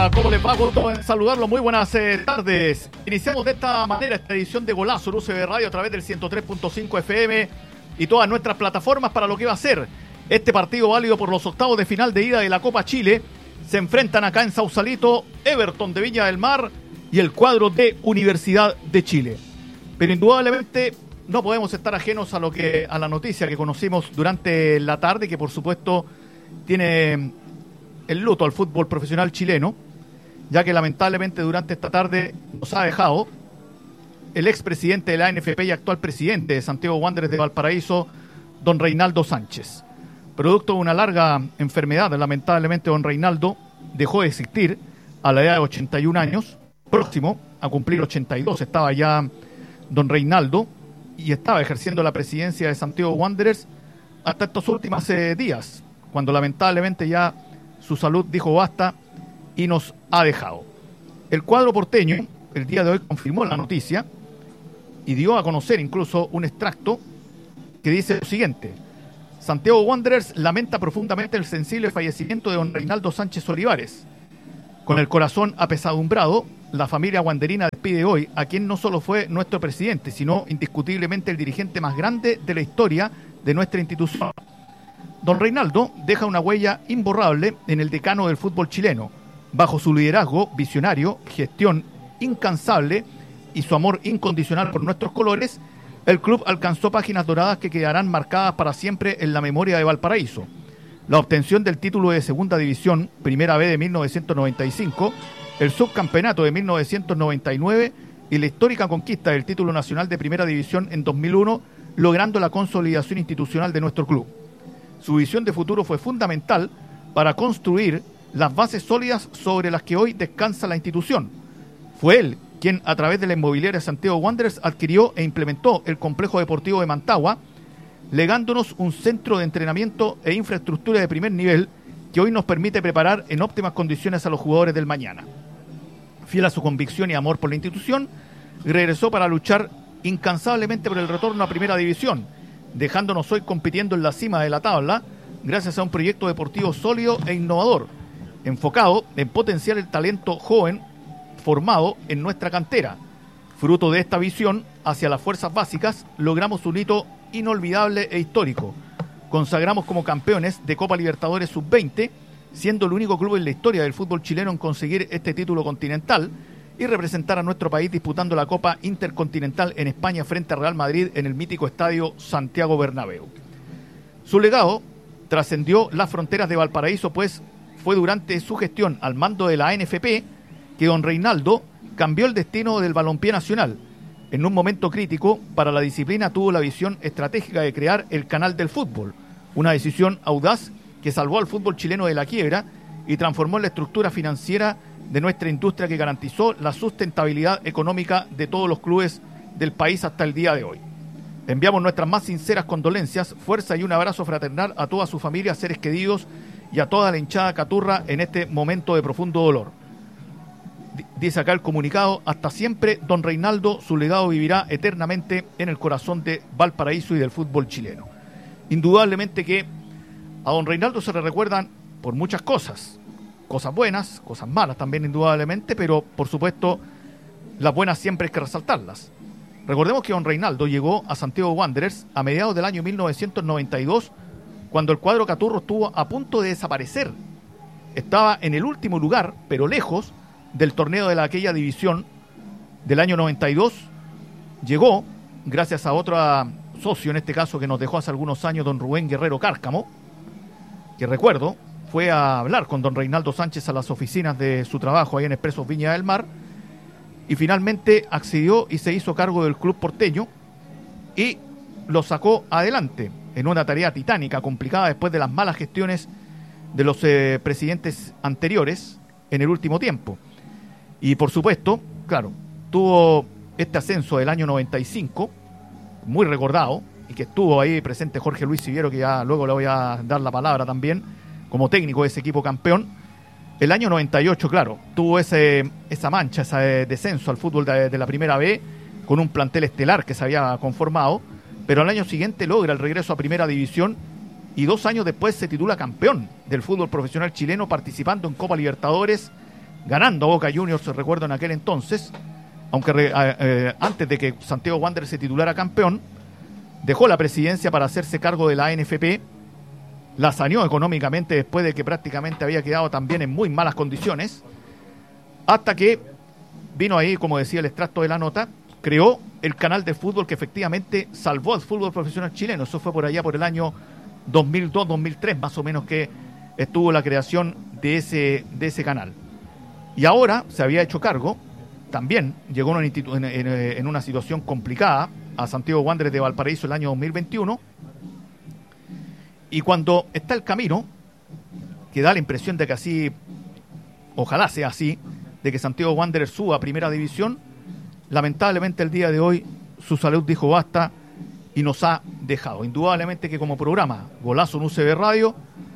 ¿Cómo les va? Gusto en saludarlos. Muy buenas tardes. Iniciamos de esta manera esta edición de Golazo en UCB Radio a través del 103.5 FM y todas nuestras plataformas para lo que va a ser este partido válido por los octavos de final de ida de la Copa Chile. Se enfrentan acá en Sausalito Everton de Viña del Mar y el cuadro de Universidad de Chile. Pero indudablemente no podemos estar ajenos a la noticia que conocimos durante la tarde, que por supuesto tiene el luto al fútbol profesional chileno, ya que lamentablemente durante esta tarde nos ha dejado el expresidente de la ANFP y actual presidente de Santiago Wanderers de Valparaíso, don Reinaldo Sánchez. Producto de una larga enfermedad, lamentablemente don Reinaldo dejó de existir a la edad de 81 años, próximo a cumplir 82, estaba ya don Reinaldo y estaba ejerciendo la presidencia de Santiago Wanderers hasta estos últimos días, cuando lamentablemente ya su salud dijo basta y nos ha dejado. El cuadro porteño el día de hoy confirmó la noticia y dio a conocer incluso un extracto que dice lo siguiente: Santiago Wanderers lamenta profundamente el sensible fallecimiento de don Reinaldo Sánchez Olivares. Con el corazón apesadumbrado, la familia wanderina despide hoy a quien no solo fue nuestro presidente, sino indiscutiblemente el dirigente más grande de la historia de nuestra institución. Don Reinaldo deja una huella imborrable en el decano del fútbol chileno. Bajo su liderazgo visionario, gestión incansable y su amor incondicional por nuestros colores, el club alcanzó páginas doradas que quedarán marcadas para siempre en la memoria de Valparaíso. La obtención del título de Segunda División, Primera B de 1995, el subcampeonato de 1999 y la histórica conquista del título nacional de Primera División en 2001, logrando la consolidación institucional de nuestro club. Su visión de futuro fue fundamental para construir las bases sólidas sobre las que hoy descansa la institución. Fue él quien, a través de la inmobiliaria Santiago Wanderers, adquirió e implementó el complejo deportivo de Mantagua, legándonos un centro de entrenamiento e infraestructura de primer nivel que hoy nos permite preparar en óptimas condiciones a los jugadores del mañana. Fiel a su convicción y amor por la institución, regresó para luchar incansablemente por el retorno a Primera División, dejándonos hoy compitiendo en la cima de la tabla gracias a un proyecto deportivo sólido e innovador, enfocado en potenciar el talento joven formado en nuestra cantera. Fruto de esta visión hacia las fuerzas básicas, logramos un hito inolvidable e histórico. Consagramos como campeones de Copa Libertadores Sub-20, siendo el único club en la historia del fútbol chileno en conseguir este título continental y representar a nuestro país disputando la Copa Intercontinental en España frente a Real Madrid en el mítico estadio Santiago Bernabéu. Su legado trascendió las fronteras de Valparaíso, pues fue durante su gestión al mando de la ANFP que don Reinaldo cambió el destino del balompié nacional. En un momento crítico para la disciplina tuvo la visión estratégica de crear el Canal del Fútbol, una decisión audaz que salvó al fútbol chileno de la quiebra y transformó la estructura financiera de nuestra industria, que garantizó la sustentabilidad económica de todos los clubes del país hasta el día de hoy. Enviamos nuestras más sinceras condolencias, fuerza y un abrazo fraternal a toda su familia, seres queridos y a toda la hinchada caturra en este momento de profundo dolor. Dice acá el comunicado: hasta siempre, don Reinaldo, su legado vivirá eternamente en el corazón de Valparaíso y del fútbol chileno. Indudablemente que a don Reinaldo se le recuerdan por muchas cosas buenas, cosas malas también indudablemente, pero por supuesto las buenas siempre hay que resaltarlas. Recordemos que don Reinaldo llegó a Santiago Wanderers a mediados del año 1992, cuando el cuadro caturro estuvo a punto de desaparecer. Estaba en el último lugar, pero lejos del torneo de aquella división del año 92. Llegó gracias a otro socio, en este caso, que nos dejó hace algunos años, don Rubén Guerrero Cárcamo, que recuerdo fue a hablar con don Reinaldo Sánchez a las oficinas de su trabajo ahí en Expresos Viña del Mar, y finalmente accedió y se hizo cargo del club porteño y lo sacó adelante en una tarea titánica, complicada después de las malas gestiones de los presidentes anteriores en el último tiempo. Y por supuesto, claro, tuvo este ascenso del año 95, muy recordado, y que estuvo ahí presente Jorge Luis Siviero, que ya luego le voy a dar la palabra también, como técnico de ese equipo campeón. El año 98, claro, tuvo esa mancha, ese descenso al fútbol de la Primera B, con un plantel estelar que se había conformado, pero al año siguiente logra el regreso a Primera División y 2 años después se titula campeón del fútbol profesional chileno, participando en Copa Libertadores, ganando a Boca Juniors, recuerdo en aquel entonces, aunque antes de que Santiago Wanderers se titulara campeón, dejó la presidencia para hacerse cargo de la ANFP, la saneó económicamente después de que prácticamente había quedado también en muy malas condiciones, hasta que vino ahí, como decía el extracto de la nota, creó el canal de fútbol que efectivamente salvó al fútbol profesional chileno. Eso fue por allá por el año 2002-2003 más o menos que estuvo la creación de ese canal. Y ahora se había hecho cargo, también llegó en una situación complicada a Santiago Wanderers de Valparaíso el año 2021, y cuando está el camino, que da la impresión de que así, ojalá sea así, de que Santiago Wanderers suba a primera división, lamentablemente el día de hoy su salud dijo basta y nos ha dejado. Indudablemente que como programa Golazo en UCB Radio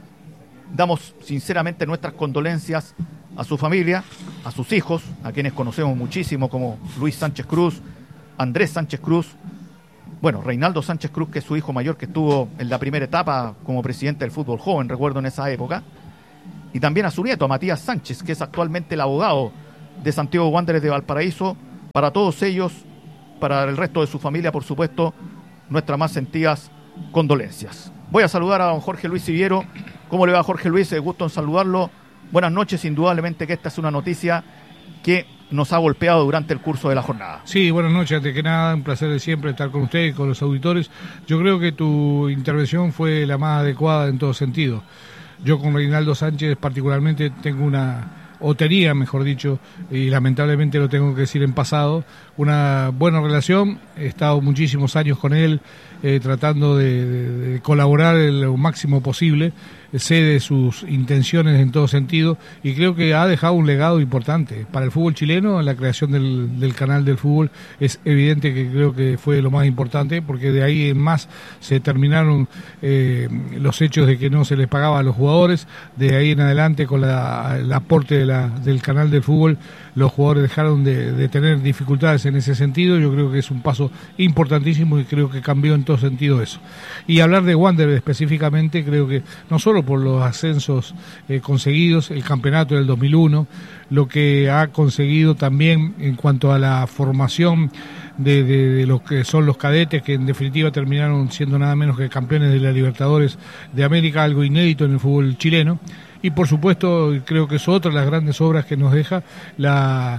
damos sinceramente nuestras condolencias a su familia, a sus hijos, a quienes conocemos muchísimo, como Luis Sánchez Cruz, Andrés Sánchez Cruz, bueno, Reinaldo Sánchez Cruz, que es su hijo mayor, que estuvo en la primera etapa como presidente del fútbol joven, recuerdo en esa época, y también a su nieto, a Matías Sánchez, que es actualmente el abogado de Santiago Wanderers de Valparaíso. Para todos ellos, para el resto de su familia, por supuesto, nuestras más sentidas condolencias. Voy a saludar a don Jorge Luis Siviero. ¿Cómo le va, Jorge Luis? Gusto en saludarlo. Buenas noches. Indudablemente que esta es una noticia que nos ha golpeado durante el curso de la jornada. Sí, buenas noches. Antes que nada, un placer de siempre estar con usted y con los auditores. Yo creo que tu intervención fue la más adecuada en todo sentido. Yo con Reinaldo Sánchez particularmente tenía, mejor dicho, y lamentablemente lo tengo que decir en pasado, una buena relación. He estado muchísimos años con él, tratando de colaborar lo máximo posible. Sé de sus intenciones en todo sentido y creo que ha dejado un legado importante para el fútbol chileno. La creación del canal del fútbol es evidente que creo que fue lo más importante, porque de ahí en más se terminaron los hechos de que no se les pagaba a los jugadores. De ahí en adelante, con el aporte del canal del fútbol, los jugadores dejaron de tener dificultades en ese sentido. Yo creo que es un paso importantísimo y creo que cambió en todo sentido eso. Y hablar de Wanderers específicamente, creo que no solo por los ascensos conseguidos, el campeonato del 2001, lo que ha conseguido también en cuanto a la formación de lo que son los cadetes, que en definitiva terminaron siendo nada menos que campeones de la Libertadores de América, algo inédito en el fútbol chileno. Y por supuesto, creo que es otra de las grandes obras que nos deja la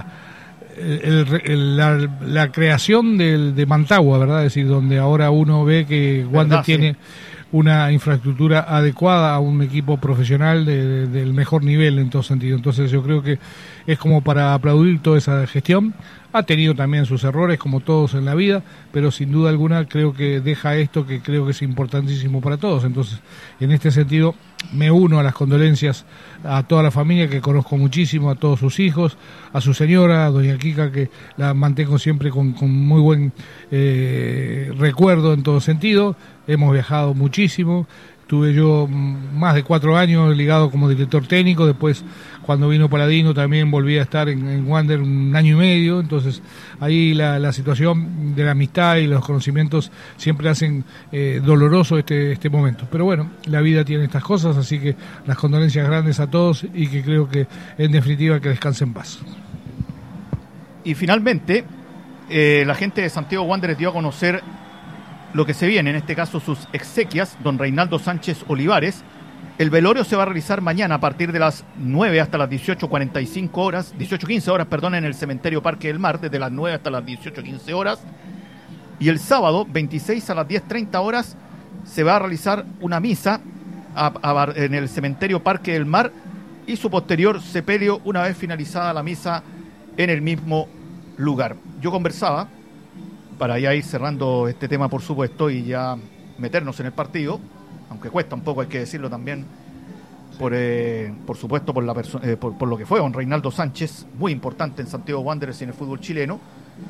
creación de Mantagua, ¿verdad? Es decir, donde ahora uno ve que Wander tiene una infraestructura adecuada a un equipo profesional del mejor nivel en todo sentido. Entonces yo creo que es como para aplaudir toda esa gestión. Ha tenido también sus errores, como todos en la vida, pero sin duda alguna creo que deja esto que creo que es importantísimo para todos. Entonces, en este sentido, me uno a las condolencias a toda la familia, que conozco muchísimo, a todos sus hijos, a su señora, a doña Kika, que la mantengo siempre con muy buen recuerdo en todo sentido. Hemos viajado muchísimo. Tuve yo más de 4 años ligado como director técnico. Después, cuando vino Paladino, también volví a estar en Wander 1 año y medio. Entonces, ahí la situación de la amistad y los conocimientos siempre hacen doloroso este momento. Pero bueno, la vida tiene estas cosas, así que las condolencias grandes a todos y que creo que, en definitiva, que descansen en paz. Y finalmente, la gente de Santiago Wanderers dio a conocer lo que se viene, en este caso sus exequias, don Reinaldo Sánchez Olivares. El velorio se va a realizar mañana a partir de las 9 hasta las 18:15 horas, en el cementerio Parque del Mar, desde las 9 hasta las 18:15 horas. Y el sábado, 26 a las 10:30 horas, se va a realizar una misa en el cementerio Parque del Mar y su posterior sepelio una vez finalizada la misa en el mismo lugar. Yo conversaba, para ya ir cerrando este tema, por supuesto, y ya meternos en el partido, aunque cuesta un poco, hay que decirlo también, por supuesto, por lo que fue don Reinaldo Sánchez, muy importante en Santiago Wanderers y en el fútbol chileno.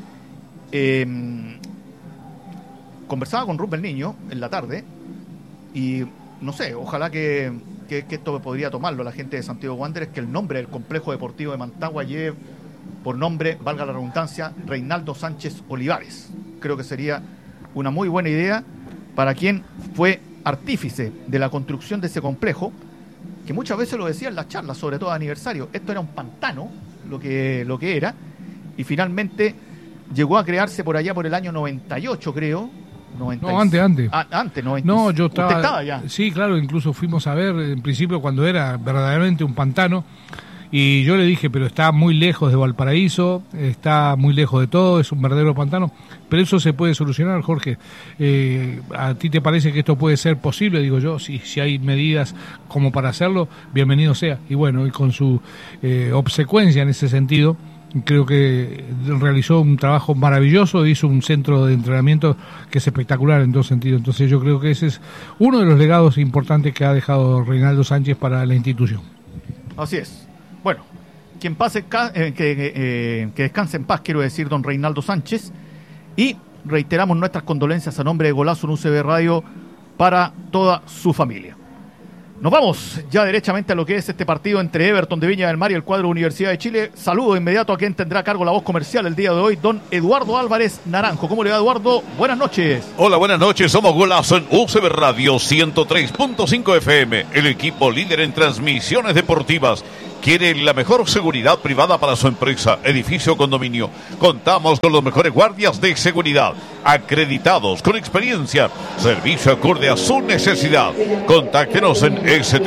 Conversaba con Rubén Niño en la tarde y no sé, ojalá que esto podría tomarlo la gente de Santiago Wanderers, que el nombre del complejo deportivo de Mantagua lleve por nombre, valga la redundancia, Reinaldo Sánchez Olivares. Creo que sería una muy buena idea para quien fue artífice de la construcción de ese complejo, que muchas veces lo decía en las charlas, sobre todo de aniversario. Esto era un pantano lo que era, y finalmente llegó a crearse por allá por el año 98, creo. No, antes. Antes, 96. No, yo estaba... ¿Usted estaba ya? Sí, claro, incluso fuimos a ver en principio cuando era verdaderamente un pantano, y yo le dije, pero está muy lejos de Valparaíso, está muy lejos de todo, es un verdadero pantano, pero eso se puede solucionar, Jorge. ¿A ti te parece que esto puede ser posible? Digo yo, si hay medidas como para hacerlo, bienvenido sea. Y bueno, y con su obsecuencia en ese sentido, creo que realizó un trabajo maravilloso, hizo un centro de entrenamiento que es espectacular en todo sentido. Entonces yo creo que ese es uno de los legados importantes que ha dejado Reinaldo Sánchez para la institución. Así es. Bueno, que descanse en paz, quiero decir, don Reinaldo Sánchez. Y reiteramos nuestras condolencias a nombre de Golazo en UCB Radio para toda su familia. Nos vamos ya derechamente a lo que es este partido entre Everton de Viña del Mar y el cuadro Universidad de Chile. Saludo de inmediato a quien tendrá a cargo la voz comercial el día de hoy, don Eduardo Álvarez Naranjo. ¿Cómo le va, Eduardo? Buenas noches. Hola, buenas noches. Somos Golazo en UCB Radio 103.5 FM, el equipo líder en transmisiones deportivas. ¿Quiere la mejor seguridad privada para su empresa, edificio o condominio? Contamos con los mejores guardias de seguridad, acreditados, con experiencia, servicio acorde a su necesidad. Contáctenos en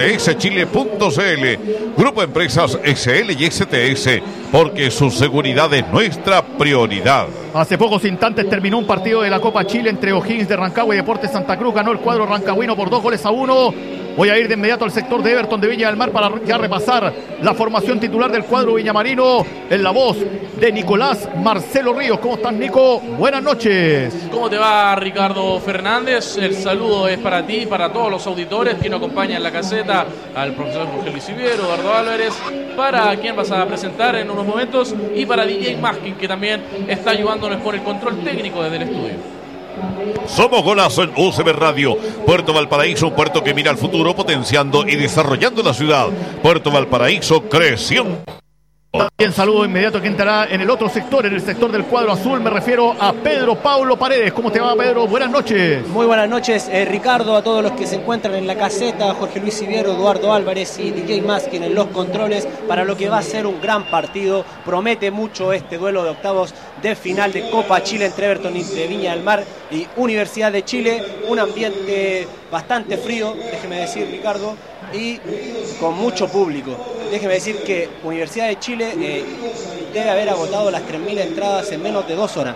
stschile.cl, Grupo Empresas SL y STS, porque su seguridad es nuestra prioridad. Hace pocos instantes terminó un partido de la Copa Chile entre O'Higgins de Rancagua y Deportes Santa Cruz. Ganó el cuadro rancagüino por 2-1. Voy a ir de inmediato al sector de Everton de Viña del Mar para ya repasar la formación titular del cuadro viñamarino en la voz de Nicolás Marcelo Ríos. ¿Cómo estás, Nico? Buenas noches. ¿Cómo te va, Ricardo Fernández? El saludo es para ti y para todos los auditores que nos acompañan en la caseta, al profesor Jorge Luis Iviero, Eduardo Álvarez, para quien vas a presentar en unos momentos, y para DJ Maskin, que también está ayudándonos con el control técnico desde el estudio. Somos Golazo en UCB Radio. Puerto Valparaíso, un puerto que mira al futuro, potenciando y desarrollando la ciudad. Puerto Valparaíso, creación. También saludo inmediato a quien estará en el otro sector, en el sector del cuadro azul. Me refiero a Pedro Paulo Paredes. ¿Cómo te va, Pedro? Buenas noches. Muy buenas noches, Ricardo, a todos los que se encuentran en la caseta, Jorge Luis Iviero, Eduardo Álvarez y DJ Maskin en los controles, para lo que va a ser un gran partido. Promete mucho este duelo de octavos de final de Copa Chile entre Everton de Viña del Mar y Universidad de Chile. Un ambiente bastante frío, déjeme decir, Ricardo, y con mucho público. Déjeme decir que Universidad de Chile debe haber agotado las 3.000 entradas en menos de 2 horas.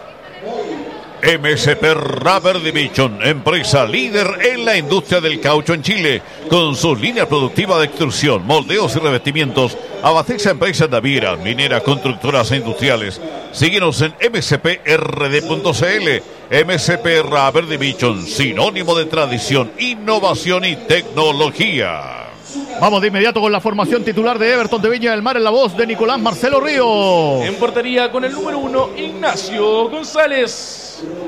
MSP Rubber Division, empresa líder en la industria del caucho en Chile, con sus líneas productivas de extrusión, moldeos y revestimientos. Abastece a empresas navieras, mineras, constructoras e industriales. Síguenos en msprd.cl. MSP Rubber Division, sinónimo de tradición, innovación y tecnología. Vamos de inmediato con la formación titular de Everton de Viña del Mar en la voz de Nicolás Marcelo Ríos. En portería con el número 1, Ignacio González.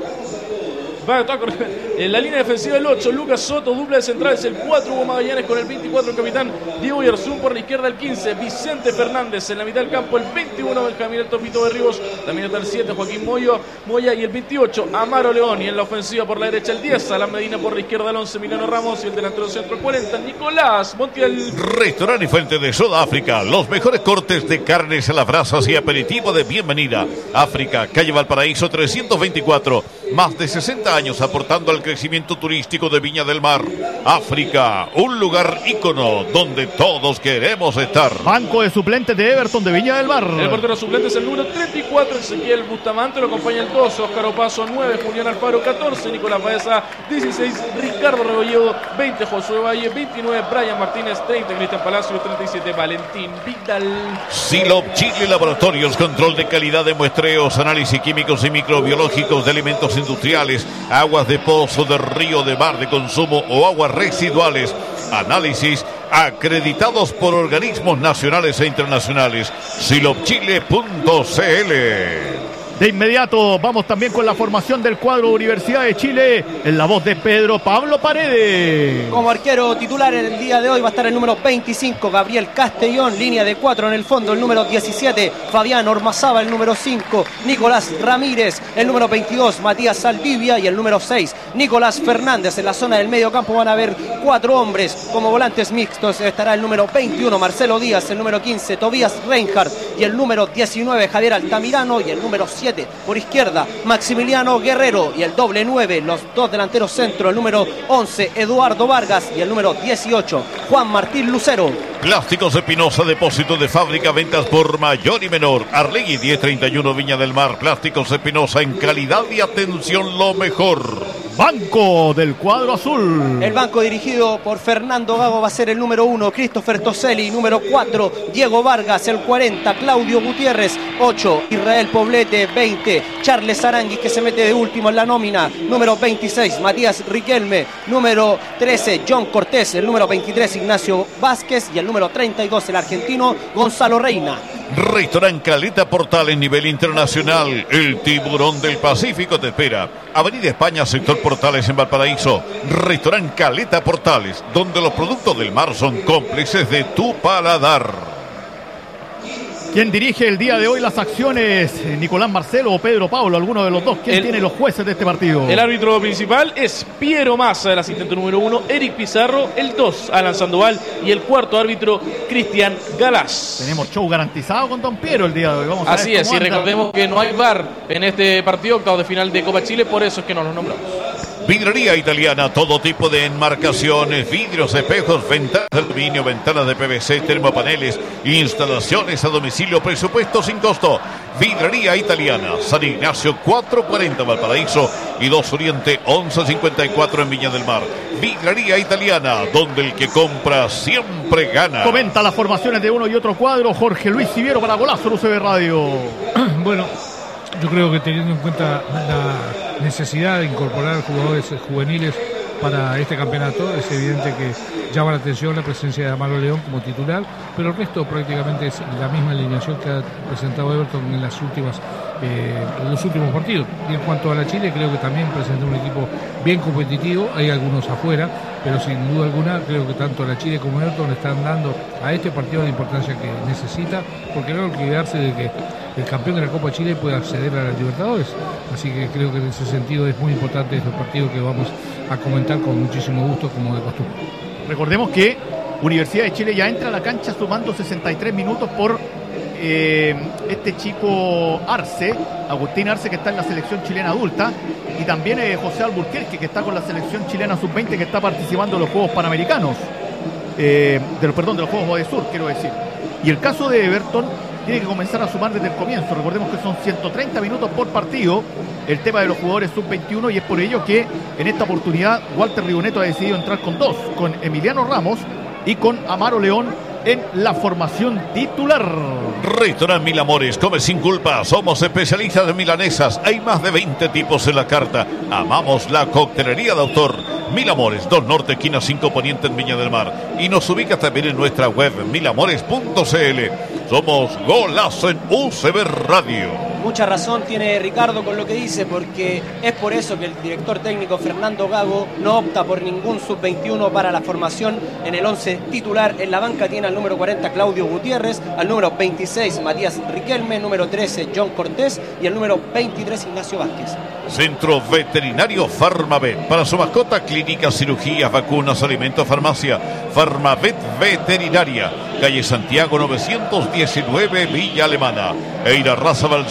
En la línea defensiva el 8, Lucas Soto. Dupla de centrales el 4, Hugo Magallanes con el 24, el capitán Diego Yarzún. Por la izquierda el 15, Vicente Fernández. En la mitad del campo el 21, Benjamín El Topito Berríos. También está el 7, Joaquín Moya. Y el 28, Amaro León. Y en la ofensiva por la derecha el 10, Alan Medina. Por la izquierda el 11, Emiliano Ramos. Y el delantero centro el 40, Nicolás Montiel. Restaurante y Fuente de Sudáfrica. Los mejores cortes de carnes a las brasas y aperitivo de bienvenida. África, calle Valparaíso 324. Más de 60 años aportando al crecimiento turístico de Viña del Mar. África, un lugar ícono donde todos queremos estar. Banco de suplentes de Everton de Viña del Mar. El portero suplente es el número 34, Ezequiel Bustamante. Lo acompaña el 2, Óscar Opaso 9, Julián Alfaro 14, Nicolás Baeza 16, Ricardo Rebolledo 20, Josué Valle 29, Brian Martínez 30, Cristian Palacio 37, Valentín Vidal. Silop Chile Laboratorios, control de calidad de muestreos, análisis químicos y microbiológicos de alimentos industriales, aguas de pozo, de río, de mar de consumo o aguas residuales. Análisis acreditados por organismos nacionales e internacionales. silopchile.cl. De inmediato vamos también con la formación del cuadro Universidad de Chile en la voz de Pedro Pablo Paredes. Como arquero titular en el día de hoy va a estar el número 25, Gabriel Castellón, línea de 4 en el fondo, el número 17, Fabián Ormazábal, el número 5, Nicolás Ramírez, el número 22, Matías Saldivia, y el número 6, Nicolás Fernández. En la zona del medio campo van a haber 4 hombres como volantes mixtos. Estará el número 21, Marcelo Díaz, el número 15, Tobías Reinhardt, y el número 19 Javier Altamirano, y el número 7 por izquierda Maximiliano Guerrero, y el doble 9, los dos delanteros centro, el número 11 Eduardo Vargas y el número 18 Juan Martín Lucero. Plásticos Espinosa, depósito de fábrica, ventas por mayor y menor. Arlegui 1031 Viña del Mar. Plásticos Espinosa, en calidad y atención lo mejor. Banco del cuadro azul. El banco dirigido por Fernando Gago va a ser el número 1, Christopher Toselli, número 4, Diego Vargas, el 40, Claudio Gutiérrez, 8, Israel Poblete, 20, Charles Aranguis, que se mete de último en la nómina, número 26, Matías Riquelme, número 13, John Cortés, el número 23, Ignacio Vázquez, y el número 32, el argentino Gonzalo Reina. Restaurante Caleta Portal en nivel internacional. El Tiburón del Pacífico te espera. Avenida España, sector Portales en Valparaíso. Restaurante Caleta Portales, donde los productos del mar son cómplices de tu paladar. ¿Quién dirige el día de hoy las acciones? ¿Nicolás Marcelo o Pedro Pablo? Alguno de los dos. ¿Quién tiene los jueces de este partido? El árbitro principal es Piero Massa, el asistente número 1, Eric Pizarro, el 2, Alan Sandoval, y el cuarto árbitro, Cristian Galás. Tenemos show garantizado con don Piero el día de hoy. Vamos a Así ver es, cómo y anda. recordemos que no hay VAR en este partido, octavo de final de Copa Chile, por eso es que no los nombramos. Vidrería Italiana, todo tipo de enmarcaciones, vidrios, espejos, ventanas de aluminio, ventanas de PVC, termopaneles, instalaciones a domicilio, presupuesto sin costo. Vidrería Italiana, San Ignacio 440 Valparaíso y 2 Oriente 1154 en Viña del Mar. Vidrería Italiana, donde el que compra siempre gana. Comenta las formaciones de uno y otro cuadro Jorge Luis Siviero para Golazo en UCB Radio. Bueno, yo creo que teniendo en cuenta la necesidad de incorporar jugadores juveniles para este campeonato, es evidente que llama la atención la presencia de Amaro León como titular, pero el resto prácticamente es la misma alineación que ha presentado Everton en los últimos partidos. Y en cuanto a la Chile, creo que también presenta un equipo bien competitivo. Hay algunos afuera, pero sin duda alguna creo que tanto la Chile como Everton le están dando a este partido la importancia que necesita, porque no hay que olvidarse de que el campeón de la Copa Chile puede acceder a las Libertadores, así que creo que en ese sentido es muy importante estos partidos que vamos a comentar con muchísimo gusto, como de costumbre. Recordemos que Universidad de Chile ya entra a la cancha sumando 63 minutos por este chico Arce, Agustín Arce, que está en la selección chilena adulta, y también José Alburquerque, que está con la selección chilena sub-20, que está participando en los Juegos Panamericanos, de los Juegos Bodesur, quiero decir. Y el caso de Everton tiene que comenzar a sumar desde el comienzo. Recordemos que son 130 minutos por partido el tema de los jugadores sub-21, y es por ello que en esta oportunidad Walter Rigoneto ha decidido entrar con dos, con Emiliano Ramos y con Amaro León en la formación titular. Restaurante Mil Amores, come sin culpa. Somos especialistas en milanesas. Hay más de 20 tipos en la carta. Amamos la coctelería de autor. Mil Amores, 2 Norte, esquina 5 Poniente en Viña del Mar. Y nos ubica también en nuestra web, milamores.cl. Somos Golazo en UCB Radio. Mucha razón tiene Ricardo con lo que dice, porque es por eso que el director técnico Fernando Gago no opta por ningún sub-21 para la formación en el 11 titular. En la banca tiene al número 40 Claudio Gutiérrez, al número 26 Matías Riquelme, número 13 John Cortés y el número 23 Ignacio Vázquez. Centro Veterinario Farmavet. Para su mascota, clínicas, cirugías, vacunas, alimentos, farmacia. Farmavet Veterinaria. Calle Santiago 919, Villa Alemana. Eira Razabal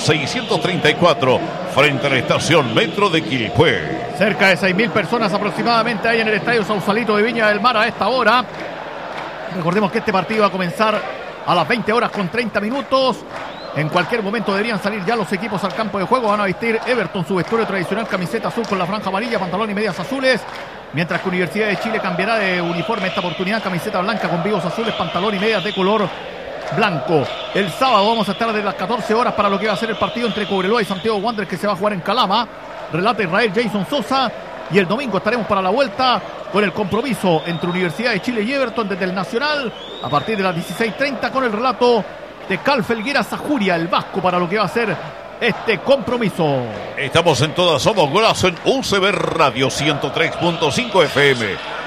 634, frente a la estación Metro de Quilpué. Cerca de 6.000 personas aproximadamente hay en el Estadio Sausalito de Viña del Mar a esta hora. Recordemos que este partido va a comenzar a las 20 horas con 30 minutos. En cualquier momento deberían salir ya los equipos al campo de juego. Van a vestir Everton su vestuario tradicional, camiseta azul con la franja amarilla, pantalón y medias azules. Mientras que Universidad de Chile cambiará de uniforme esta oportunidad, camiseta blanca con vivos azules, pantalón y medias de color blanco. El sábado vamos a estar desde las 14 horas para lo que va a ser el partido entre Cobreloa y Santiago Wanderers, que se va a jugar en Calama. Relata Israel Jason Sosa. Y el domingo estaremos para la vuelta con el compromiso entre Universidad de Chile y Everton desde el Nacional a partir de las 16:30 con el relato de Cal Felguera Sajuria, el vasco, para lo que va a ser este compromiso. Estamos en todas, somos Golazo en UCB Radio 103.5 FM.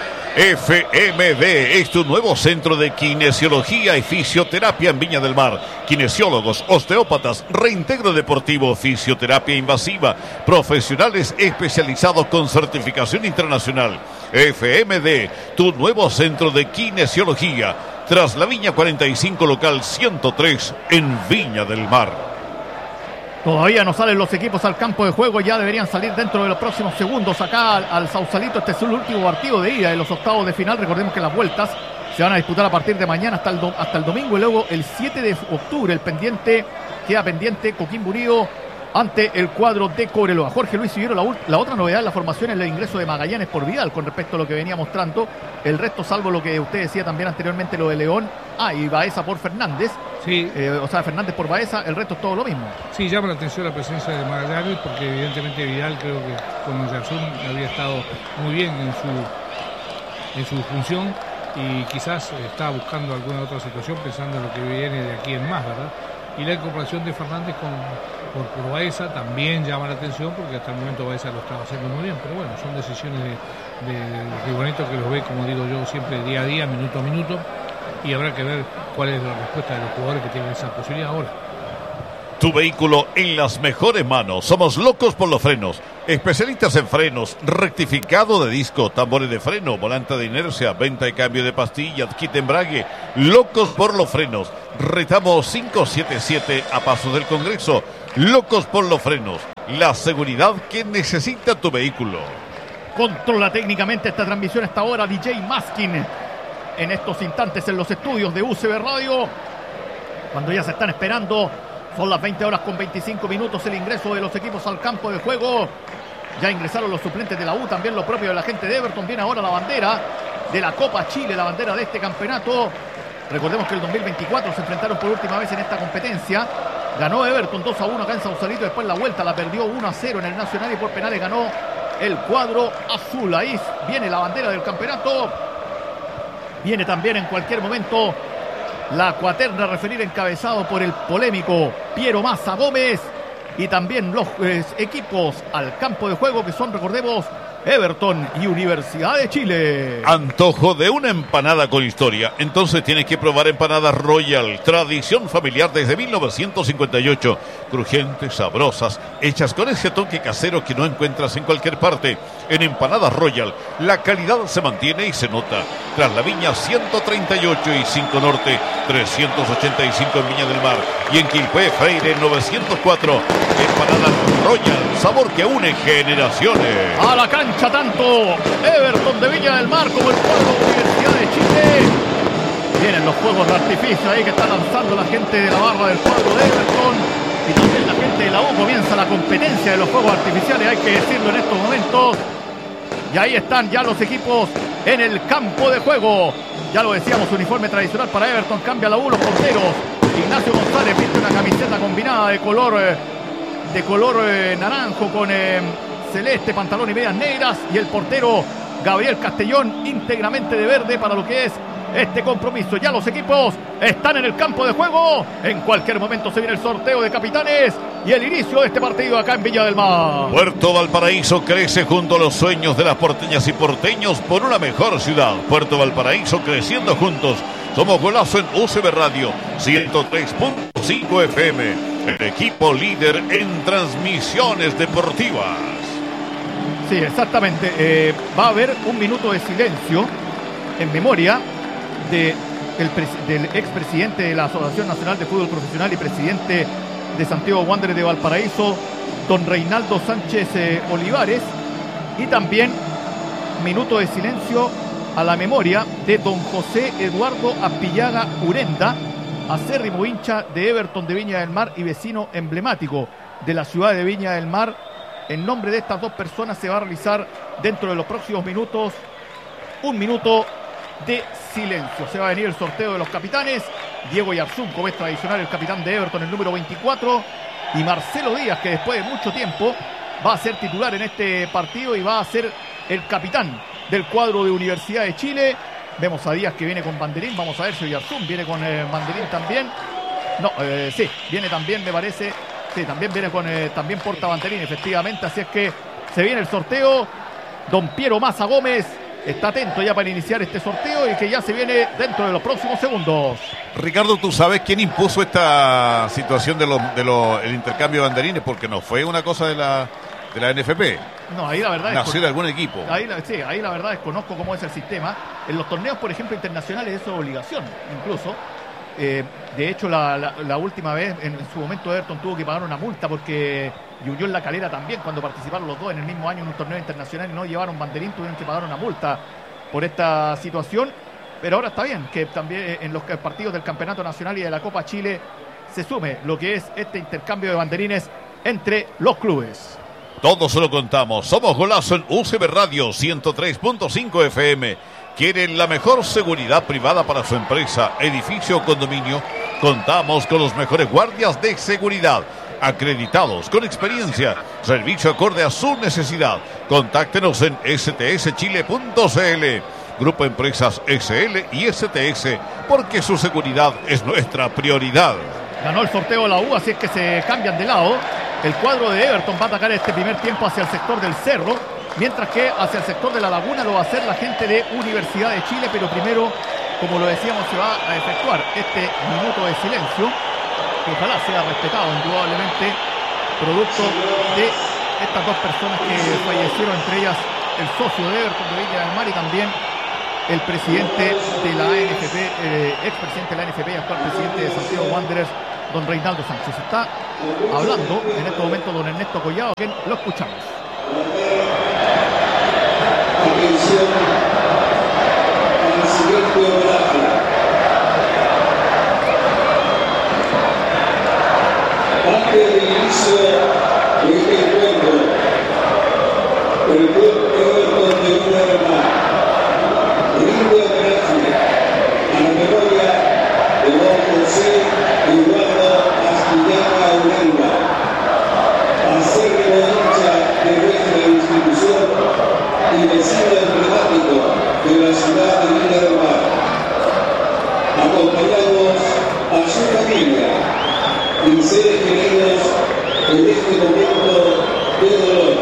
FMD es tu nuevo centro de kinesiología y fisioterapia en Viña del Mar. Kinesiólogos, osteópatas, reintegro deportivo, fisioterapia invasiva, profesionales especializados con certificación internacional. FMD, tu nuevo centro de kinesiología. tras la Viña 45, local 103 en Viña del Mar. Todavía no salen los equipos al campo de juego, ya deberían salir dentro de los próximos segundos acá al Sausalito. Este es el último partido de ida de los octavos de final. Recordemos que las vueltas se van a disputar a partir de mañana hasta el domingo, y luego el 7 de octubre queda pendiente Coquimbo Unido ante el cuadro de Cobreloa. Jorge Luis Sivero, la otra novedad en la formación es el ingreso de Magallanes por Vidal con respecto a lo que venía mostrando. El resto, salvo lo que usted decía también anteriormente, lo de León, y Baeza por Fernández. Sí. Fernández por Baeza, el resto es todo lo mismo. Sí, llama la atención la presencia de Magallanes, porque evidentemente Vidal creo que con Oyarzún había estado muy bien en su función, y quizás está buscando alguna otra situación pensando en lo que viene de aquí en más, ¿verdad? Y la incorporación de Fernández por Baeza también llama la atención, porque hasta el momento Baeza lo estaba haciendo muy bien, pero bueno, son decisiones de Rigoneto, que los ve, como digo yo, siempre día a día, minuto a minuto, y habrá que ver cuál es la respuesta de los jugadores que tienen esa posibilidad ahora. Tu vehículo en las mejores manos. Somos locos por los frenos. Especialistas en frenos, rectificado de disco, tambores de freno, volante de inercia, venta y cambio de pastillas, kit de embrague. Locos por los frenos. Retamos 577 a Pasos del Congreso. Locos por los frenos. La seguridad que necesita tu vehículo. Controla técnicamente esta transmisión hasta ahora DJ Maskin. En estos instantes en los estudios de UCB Radio, cuando ya se están esperando, son las 20 horas con 25 minutos, el ingreso de los equipos al campo de juego. Ya ingresaron los suplentes de la U, también lo propio de la gente de Everton. Viene ahora la bandera de la Copa Chile, la bandera de este campeonato. Recordemos que el 2024 se enfrentaron por última vez en esta competencia. Ganó Everton 2-1 acá en Sausalito, después la vuelta la perdió 1-0 en el Nacional, y por penales ganó el cuadro azul. Ahí viene la bandera del campeonato. Viene también en cualquier momento la cuaterna referida, encabezado por el polémico Piero Massa Gómez, y también los equipos al campo de juego, que son, recordemos, Everton y Universidad de Chile. Antojo de una empanada con historia. Entonces tienes que probar Empanadas Royal. Tradición familiar desde 1958. Crujientes, sabrosas, hechas con ese toque casero que no encuentras en cualquier parte. En Empanadas Royal, la calidad se mantiene y se nota. Tras la Viña 138 y 5 Norte, 385 en Viña del Mar. Y en Quilpué, Freire 904. Empanadas Royal, sabor que une generaciones. A la cancha tanto Everton de Viña del Mar como el cuadro de Universidad de Chile. Vienen los fuegos de artificio ahí que está lanzando la gente de la barra del cuadro de Everton, y también la gente de la U. Comienza la competencia de los fuegos artificiales, hay que decirlo en estos momentos. Y ahí están ya los equipos en el campo de juego. Ya lo decíamos, uniforme tradicional para Everton, cambia la U, los porteros. Ignacio González viste una camiseta combinada de color naranjo con celeste, pantalón y medias negras, y el portero Gabriel Castellón íntegramente de verde para lo que es este compromiso. Ya los equipos están en el campo de juego. En cualquier momento se viene el sorteo de capitanes y el inicio de este partido acá en Viña del Mar. Puerto Valparaíso crece junto a los sueños de las porteñas y porteños por una mejor ciudad. Puerto Valparaíso creciendo juntos. Somos Golazo en UCB Radio 103.5 FM, el equipo líder en transmisiones deportivas. Sí, exactamente. Va a haber un minuto de silencio en memoria del expresidente de la Asociación Nacional de Fútbol Profesional y presidente de Santiago Wanderers de Valparaíso, don Reinaldo Sánchez Olivares, y también minuto de silencio a la memoria de don José Eduardo Aspillaga Urenda, acérrimo hincha de Everton de Viña del Mar y vecino emblemático de la ciudad de Viña del Mar. En nombre de estas dos personas se va a realizar dentro de los próximos minutos un minuto de silencio. Se va a venir el sorteo de los capitanes. Diego Oyarzún, como es tradicional, el capitán de Everton, el número 24, y Marcelo Díaz, que después de mucho tiempo va a ser titular en este partido y va a ser el capitán del cuadro de Universidad de Chile. Vemos a Díaz que viene con banderín. Vamos a ver si Oyarzún viene con banderín también. No, sí, viene también, me parece. Sí, también viene con, también porta banderín, efectivamente. Así es que se viene el sorteo. Don Piero Massa Gómez está atento ya para iniciar este sorteo, y que ya se viene dentro de los próximos segundos. Ricardo, ¿tú sabes quién impuso esta situación el intercambio de banderines? Porque no fue una cosa de la de la NFP. No, ahí la verdad nació de algún equipo. Ahí la verdad desconozco cómo es el sistema. En los torneos, por ejemplo, internacionales, eso es obligación, incluso. De hecho, la última vez, en su momento, Everton tuvo que pagar una multa porque Unión La Calera también, cuando participaron los dos en el mismo año en un torneo internacional y no llevaron banderín, tuvieron que pagar una multa por esta situación. Pero ahora está bien que también en los partidos del Campeonato Nacional y de la Copa Chile se sume lo que es este intercambio de banderines entre los clubes. Todos se lo contamos. Somos Golazo en UCB Radio 103.5 FM. ¿Quieren la mejor seguridad privada para su empresa, edificio o condominio? Contamos con los mejores guardias de seguridad, acreditados, con experiencia, servicio acorde a su necesidad. Contáctenos en stschile.cl. Grupo Empresas SL y STS, porque su seguridad es nuestra prioridad. Ganó el sorteo de la U, así es que se cambian de lado. El cuadro de Everton va a atacar este primer tiempo hacia el sector del Cerro, mientras que hacia el sector de la Laguna lo va a hacer la gente de Universidad de Chile, pero primero, como lo decíamos, se va a efectuar este minuto de silencio, que ojalá sea respetado indudablemente, producto de estas dos personas que fallecieron, entre ellas el socio de Everton de Viña del Mar y también el presidente de la ANFP, expresidente de la ANFP y actual presidente de Santiago Wanderers, don Reinaldo Sánchez. Está hablando en este momento don Ernesto Collado, que lo escuchamos. Atención al siguiente homenaje. Antes del inicio de este encuentro, el club Everton de Viña del Mar rinde homenaje a la memoria de don José Eduardo Astillaga Uranga, acérrimo hincha de nuestra institución y vecino emblemático de la ciudad de Viña del Mar. Acompañamos a su familia y seres queridos en este momento de dolor.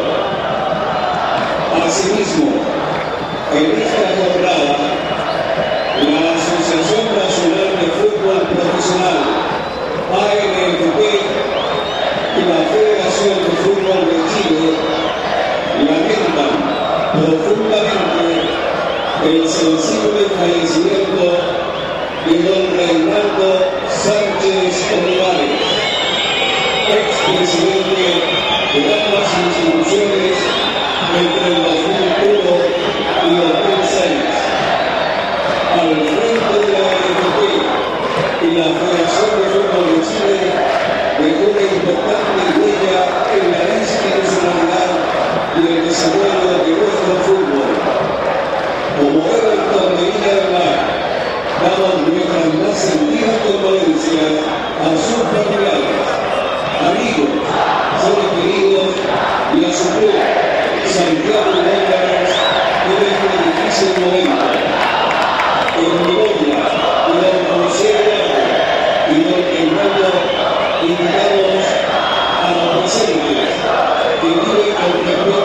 Asimismo, en esta jornada, la Asociación Nacional de Fútbol Profesional, ANFP, y la Federación de Fútbol de Chile lamentan profundamente el sensible fallecimiento de don Reinaldo Sánchez Olivares, expresidente de ambas instituciones entre el 2001 y 2006. Al frente de la ANFP y la Federación de Fútbol de Chile dejó una importante huella en la institucionalidad y el desarrollo de nuestro fútbol. Como Everton de Viña del Mar, damos nuestras más sentidas condolencias a sus familiares, amigos, seres queridos y a su club, Santiago Wanderers, en este difícil momento. En memoria de don José y don Reinaldo, invitamos a los presentes que viven con respeto